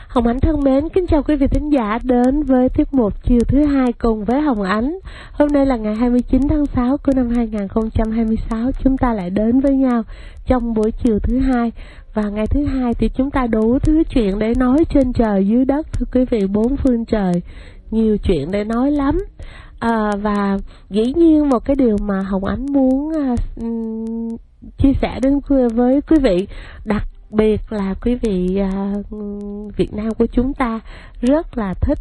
Hồng Ánh thân mến, kính chào quý vị thính giả đến với tiết mục chiều thứ hai cùng với Hồng Ánh. Hôm nay là ngày 29 tháng 6 của năm 2026, chúng ta lại đến với nhau trong buổi chiều thứ hai. Và ngày thứ hai thì chúng ta đủ thứ chuyện để nói trên trời dưới đất, thưa quý vị, bốn phương trời, nhiều chuyện để nói lắm. Và dĩ nhiên một cái điều mà Hồng Ánh muốn chia sẻ đến với quý vị, đặc biệt là quý vị Việt Nam của chúng ta rất là thích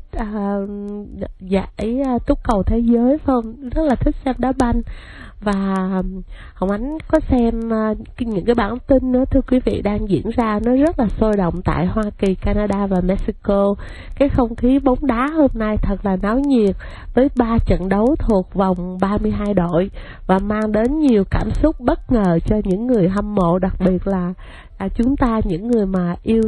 giải túc cầu thế giới, phải không? Rất là thích xem đá banh. Và Hồng Ánh có xem những cái bản tin nữa, thưa quý vị, đang diễn ra nó rất là sôi động tại Hoa Kỳ, Canada và Mexico. Cái không khí bóng đá hôm nay thật là náo nhiệt với 3 trận đấu thuộc vòng 32 đội và mang đến nhiều cảm xúc bất ngờ cho những người hâm mộ, đặc biệt là chúng ta, những người mà yêu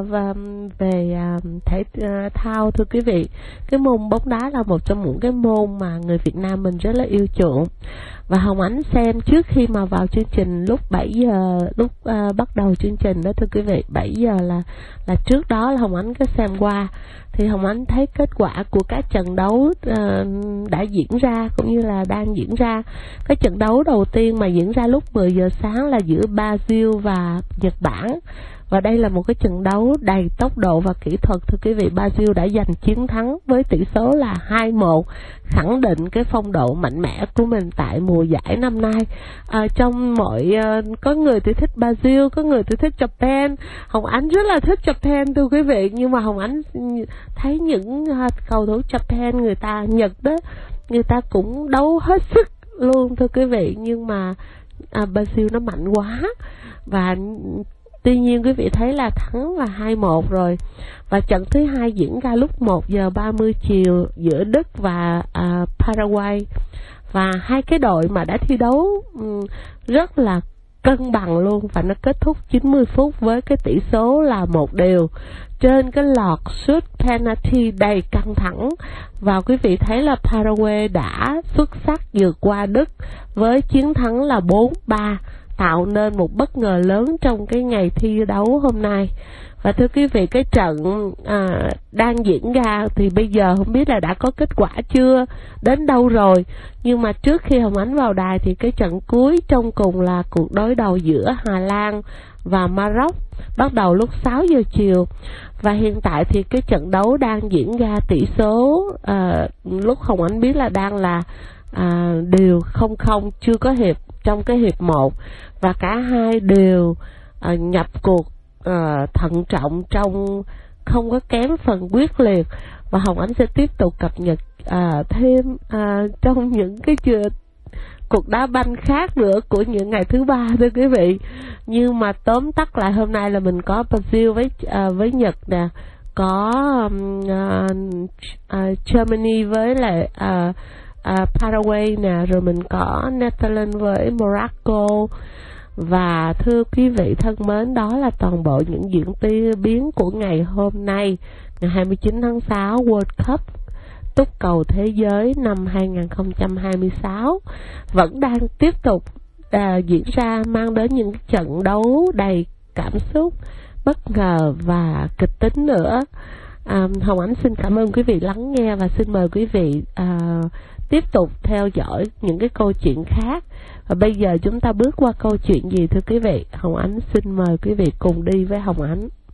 về thể thao, thưa quý vị. Cái môn bóng đá là một trong những cái môn mà người Việt Nam mình rất là yêu chuộng. Và Hồng Ánh xem trước khi mà vào chương trình lúc 7 giờ, lúc bắt đầu chương trình đó, thưa quý vị, 7 giờ là trước đó là Hồng Ánh có xem qua, thì Hồng Ánh thấy kết quả của các trận đấu đã diễn ra cũng như là đang diễn ra. Cái trận đấu đầu tiên mà diễn ra lúc 10 giờ sáng là giữa Brazil và Nhật Bản. Và đây là một cái trận đấu đầy tốc độ và kỹ thuật, thưa quý vị. Brazil đã giành chiến thắng với tỷ số là 2-1, khẳng định cái phong độ mạnh mẽ của mình tại mùa giải năm nay. Trong có người thì thích Brazil, có người thì thích Japan. Hồng Ánh rất là thích Japan, thưa quý vị, nhưng mà Hồng Ánh thấy những cầu thủ Japan, Nhật đó, người ta cũng đấu hết sức luôn, thưa quý vị, nhưng mà Brazil nó mạnh quá. Và tuy nhiên quý vị thấy là thắng là 2-1 rồi. Và trận thứ hai diễn ra lúc 1 giờ 30 chiều giữa Đức và Paraguay. Và hai cái đội mà đã thi đấu rất là cân bằng luôn, và nó kết thúc 90 phút với cái tỷ số là 1-1 trên cái loạt sút penalty đầy căng thẳng. Và quý vị thấy là Paraguay đã xuất sắc vượt qua Đức với chiến thắng là 4-3, tạo nên một bất ngờ lớn trong cái ngày thi đấu hôm nay. Và thưa quý vị, cái trận đang diễn ra thì bây giờ không biết là đã có kết quả chưa, đến đâu rồi. Nhưng mà trước khi Hồng Ánh vào đài thì cái trận cuối trong cùng là cuộc đối đầu giữa Hà Lan và Maroc, bắt đầu lúc 6 giờ chiều. Và hiện tại thì cái trận đấu đang diễn ra tỷ số lúc Hồng Ánh biết là đang là đều 0-0, chưa có hiệp trong cái hiệp 1. Và cả hai đều nhập cuộc thận trọng, trong không có kém phần quyết liệt. Và Hồng Ánh sẽ tiếp tục cập nhật thêm trong những cái cuộc đá banh khác nữa của những ngày thứ ba, thưa quý vị. Nhưng mà tóm tắt lại hôm nay là mình có Brazil với Nhật nè, có Germany với lại Paraguay nè, rồi mình có Netherlands với Morocco. Và thưa quý vị thân mến, đó là toàn bộ những diễn biến của ngày hôm nay, ngày 29 tháng 6, World Cup túc cầu thế giới năm 2026 vẫn đang tiếp tục diễn ra, mang đến những trận đấu đầy cảm xúc, bất ngờ và kịch tính nữa. Hồng Ánh xin cảm ơn quý vị lắng nghe và xin mời quý vị tiếp tục theo dõi những cái câu chuyện khác. Và bây giờ chúng ta bước qua câu chuyện gì, thưa quý vị? Hồng Ánh xin mời quý vị cùng đi với Hồng Ánh.